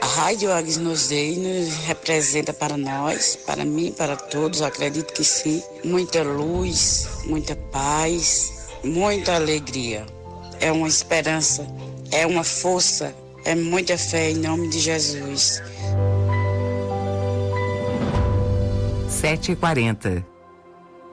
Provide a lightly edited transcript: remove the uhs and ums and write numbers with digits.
A Rádio Agnus Dei nos representa para nós, para mim, para todos, acredito que sim, muita luz, muita paz, muita alegria. É uma esperança, é uma força, é muita fé em nome de Jesus. 7h40.